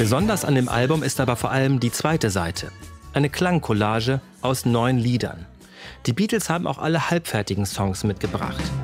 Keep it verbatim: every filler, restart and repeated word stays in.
Besonders an dem Album ist aber vor allem die zweite Seite. Eine Klangcollage aus neun Liedern. Die Beatles haben auch alle halbfertigen Songs mitgebracht.